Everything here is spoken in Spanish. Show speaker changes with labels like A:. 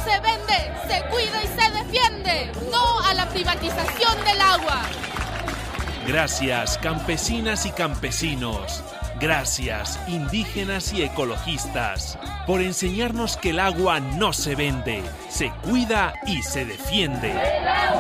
A: se vende, se cuida y se defiende. No a la privatización del agua.
B: Gracias, campesinas y campesinos. Gracias, indígenas y ecologistas, por enseñarnos que el agua no se vende, se cuida y se defiende.